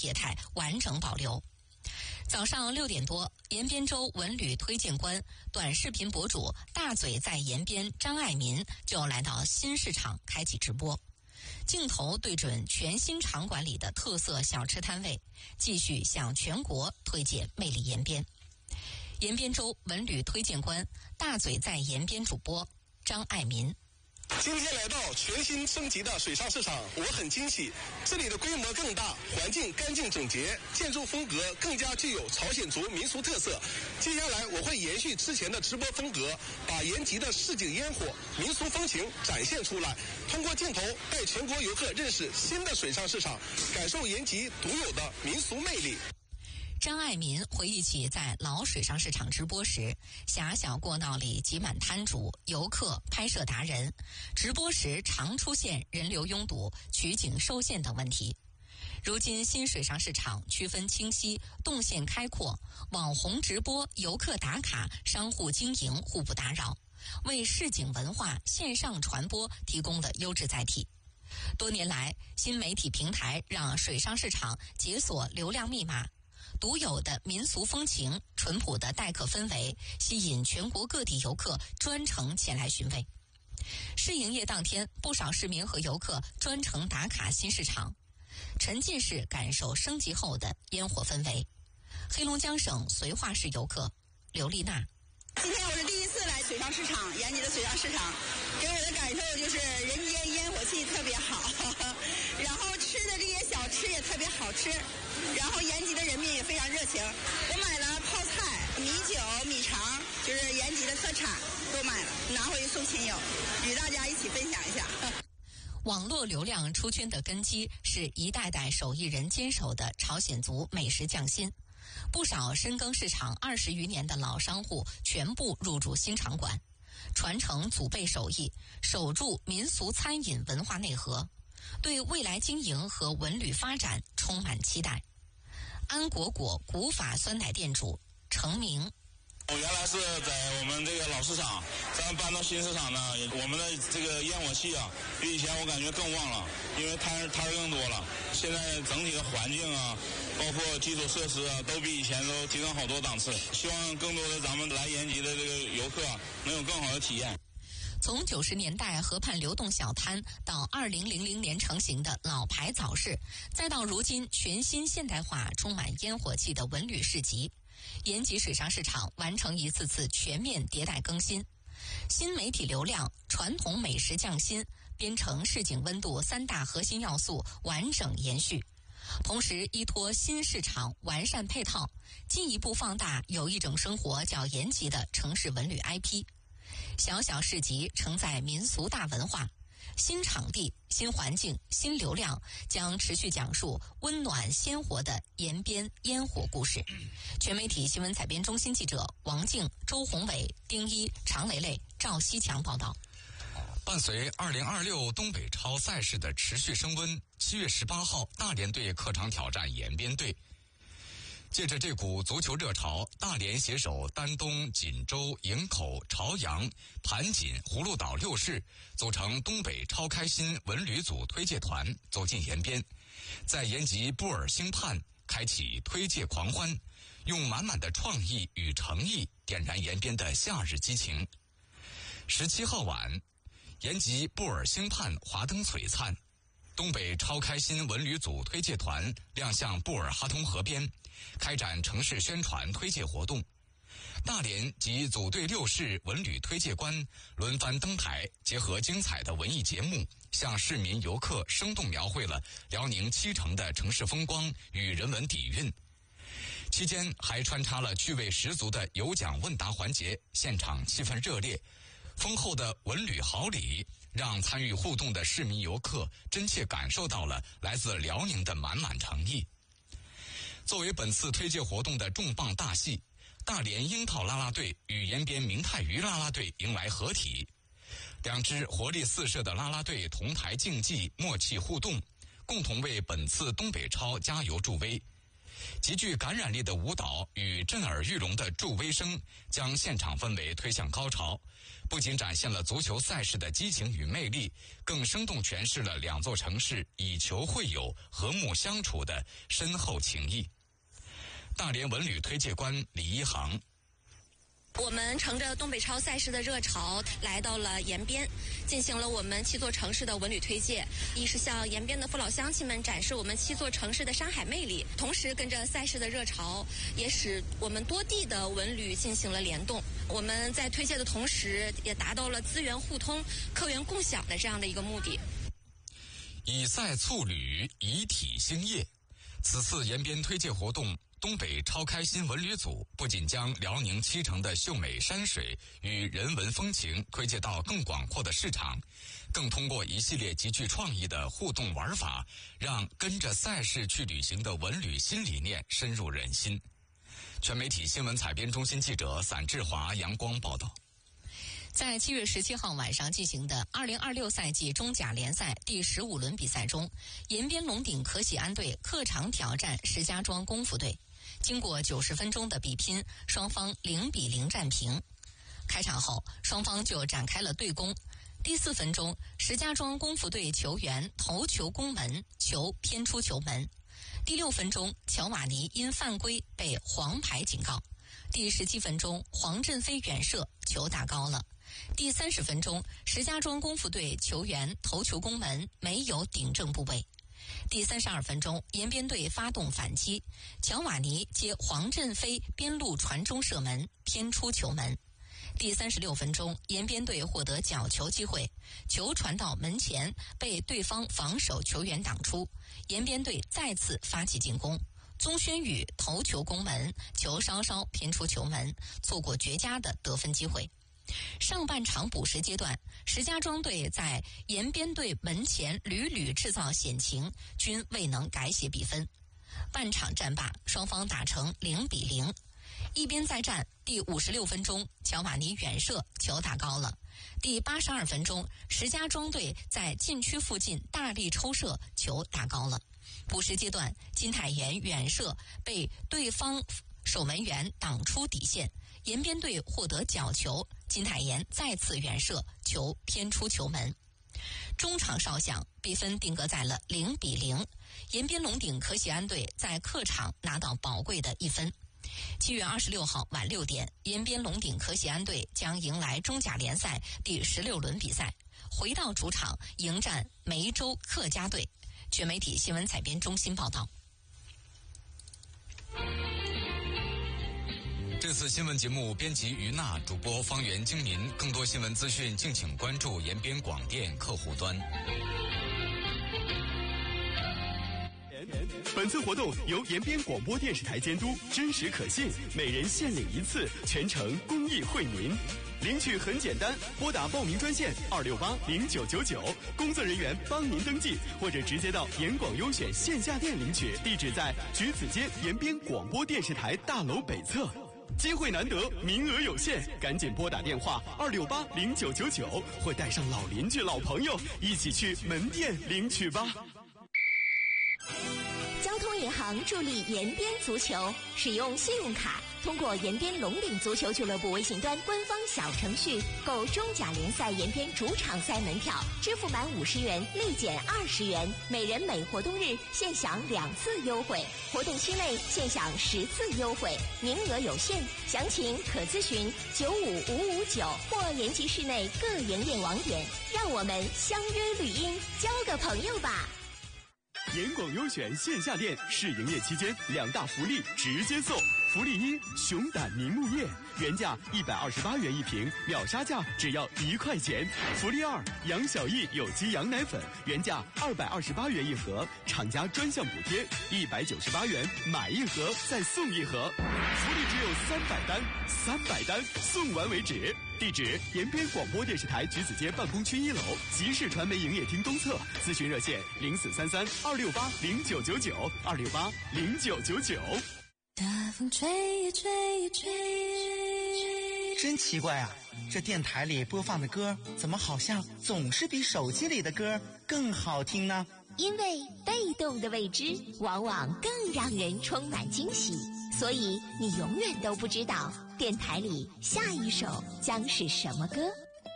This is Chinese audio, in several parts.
业态完整保留。早上6点多，延边州文旅推荐官、短视频博主大嘴在延边张爱民就来到新市场开启直播，镜头对准全新场馆里的特色小吃摊位，继续向全国推介魅力延边。延边州文旅推荐官、大嘴在延边主播张爱民。 今天来到全新升级的水上市场，我很惊喜，这里的规模更大，环境干净整洁，建筑风格更加具有朝鲜族民俗特色。接下来我会延续之前的直播风格，把延吉的市井烟火、民俗风情展现出来，通过镜头带全国游客认识新的水上市场，感受延吉独有的民俗魅力。 张爱民回忆起在老水上市场直播时，狭小过道里挤满摊主、游客、拍摄达人，直播时常出现人流拥堵、取景受限等问题。如今新水上市场区分清晰，动线开阔，网红直播、游客打卡、商户经营互不打扰，为市井文化线上传播提供了优质载体。多年来，新媒体平台让水上市场解锁流量密码，独有的民俗风情、淳朴的待客氛围，吸引全国各地游客专程前来寻味。试营业当天，不少市民和游客专程打卡新市场，沉浸式感受升级后的烟火氛围。黑龙江省绥化市游客刘丽娜： 今天我是第一次来水上市场，延吉的水上市场，给我的感受就是人间烟火气特别好，然后吃的这些小吃也特别好吃，然后延吉的人民也非常热情。我买了泡菜、米酒、米肠，就是延吉的特产都买了，拿回去送亲友，与大家一起分享一下。 网络流量出圈的根基是一代代手艺人坚守的朝鲜族美食匠心。不少深耕市场20余年的老商户全部入驻新场馆，传承祖辈手艺，守住民俗餐饮文化内核，对未来经营和文旅发展充满期待。安果果古法酸奶店主程明： 我原来是在我们这个老市场，咱们搬到新市场呢，我们的这个烟火气啊，比以前我感觉更旺了，因为摊更多了。现在整体的环境啊，包括基础设施啊，都比以前都提升好多档次。希望更多的咱们来延吉的这个游客能有更好的体验。 从90年代河畔流动小摊，到2000年成型的老牌早市，再到如今全新现代化、充满烟火气的文旅市集，延吉水上市场完成一次次全面迭代更新，新媒体流量、传统美食匠心、编程市井温度3大核心要素完整延续，同时依托新市场完善配套，进一步放大有一种生活叫延吉的城市文旅 IP。小小市集承载民俗大文化，新场地、新环境、新流量将持续讲述温暖鲜活的延边烟火故事。全媒体新闻采编中心记者王静、周宏伟、丁一、常蕾蕾、赵西强报道。 伴随2026东北超赛事的持续升温，7月18号，大连队客场挑战延边队。借着这股足球热潮，大连携手丹东、锦州、营口、朝阳、盘锦、葫芦岛6市，组成东北超开心文旅组推介团，走进延边，在延吉布尔星畔开启推介狂欢，用满满的创意与诚意点燃延边的夏日激情。17号晚，延吉布尔星畔华灯璀璨，东北超开心文旅组推介团亮相布尔哈通河边，开展城市宣传推介活动。大连及组队6市文旅推介官轮番登台，结合精彩的文艺节目，向市民游客生动描绘了辽宁70%的城市风光与人文底蕴。期间还穿插了趣味十足的有奖问答环节，现场气氛热烈。丰厚的文旅好礼让参与互动的市民游客真切感受到了来自辽宁的满满诚意。作为本次推介活动的重磅大戏，大连樱桃啦啦队与延边明泰鱼啦啦队迎来合体，两支活力四射的啦啦队同台竞技，默契互动，共同为本次东北超加油助威。 极具感染力的舞蹈与震耳欲聋的助威声将现场氛围推向高潮，不仅展现了足球赛事的激情与魅力，更生动诠释了两座城市以球会友、和睦相处的深厚情谊。大连文旅推介官李一航， 我们乘着东北超赛事的热潮来到了延边，进行了我们7座城市的文旅推介。一是向延边的父老乡亲们展示我们7座城市的山海魅力，同时跟着赛事的热潮，也使我们多地的文旅进行了联动。我们在推介的同时，也达到了资源互通、客源共享的这样的一个目的。 以赛促旅，以体兴业。此次延边推介活动，东北超开心文旅组不仅将辽宁7城的秀美山水与人文风情推介到更广阔的市场，更通过一系列极具创意的互动玩法，让跟着赛事去旅行的文旅新理念深入人心。全媒体新闻采编中心记者散志华、阳光报道。 在7月17号晚上进行的2026赛季中甲联赛第15轮比赛中，延边龙鼎可喜安队客场挑战石家庄功夫队。经过90分钟的比拼，双方0-0战平。开场后，双方就展开了对攻。第4分钟，石家庄功夫队球员头球攻门，球偏出球门。第6分钟，乔瓦尼因犯规被黄牌警告。第17分钟，黄振飞远射，球打高了。第30分钟，石家庄功夫队球员头球攻门，没有顶正部位。第32分钟，延边队发动反击，乔瓦尼接黄振飞边路传中射门，偏出球门。第36分钟，延边队获得角球机会，球传到门前，被对方防守球员挡出，延边队再次发起进攻。宗轩宇头球攻门，球稍稍偏出球门，错过绝佳的得分机会。上半场补时阶段，石家庄队在延边队门前屡屡制造险情，均未能改写比分。半场战罢，双方打成0-0。一边再战，第56分钟，乔瓦尼远射，球打高了。第82分钟，石家庄队在禁区附近大力抽射，球打高了。补时阶段，金泰妍远射被对方守门员挡出底线，延边队获得角球，金泰妍再次远射，球偏出球门。中场哨响，比分定格在了0-0。延边龙鼎可喜安队在客场拿到宝贵的1分。7月26号晚6点，延边龙鼎可喜安队将迎来中甲联赛第16轮比赛，回到主场迎战梅州客家队。全媒体新闻采编中心报道。 这次新闻节目编辑于娜，主播方圆、精民。更多新闻资讯，敬请关注延边广电客户端。 本次活动由延边广播电视台监督，真实可信，每人限领1次，全程公益惠民。领取很简单，拨打报名专线2680999，工作人员帮您登记，或者直接到延广优选线下店领取，地址在橘子街延边广播电视台大楼北侧。机会难得，名额有限，赶紧拨打电话2680999，或带上老邻居、老朋友一起去门店领取吧。 交通银行助力延边足球，使用信用卡，通过延边龙鼎足球俱乐部微信端官方小程序购中甲联赛延边主场赛门票，支付满50元立减20元，每人每活动日现享2次优惠，活动期内现享10次优惠，名额有限，详情可咨询95559或延吉市内各营业网点。让我们相约绿荫，交个朋友吧。 延广优选线下店试营业期间2大福利直接送。福利1，熊胆凝木液，原价128元一瓶，秒杀价只要1块钱。福利2，杨小艺有机羊奶粉，原价228元一盒，厂家专项补贴198元，买1盒再送1盒。福利只有300单送完为止。地址：延边广播电视台橘子街办公区1楼，集市传媒营业厅东侧。咨询热线0433-268-0999 268-0999。 大风吹呀吹呀吹， 真奇怪啊！这电台里播放的歌，怎么好像总是比手机里的歌更好听呢？ 因为被动的未知往往更让人充满惊喜，所以你永远都不知道电台里下一首将是什么歌。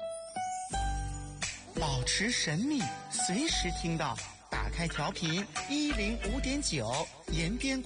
保持神秘，随时听到，打开调频105.9，延边